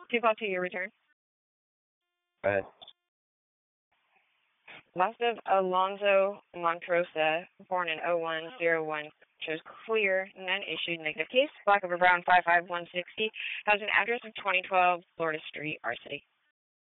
2 your return. But Loss of Alonzo Montrosa, born in 0101, shows clear, none issued, negative case. Black over brown 55160 has an address of 2012 Florida Street, R City.